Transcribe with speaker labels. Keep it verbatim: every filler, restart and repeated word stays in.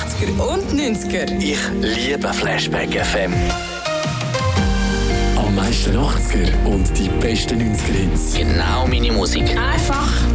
Speaker 1: achtziger und neunziger.
Speaker 2: Ich liebe Flashback F M.
Speaker 3: Am meisten achtziger und die besten neunziger Hits.
Speaker 2: Genau meine Musik.
Speaker 1: Einfach